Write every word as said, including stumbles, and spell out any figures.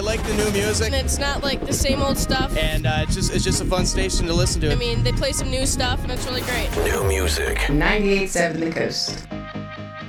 I like the new music. And it's not like the same old stuff. And uh, it's just it's just a fun station to listen to. I mean, they play some new stuff, and it's really great. New music. ninety-eight point seven The Coast.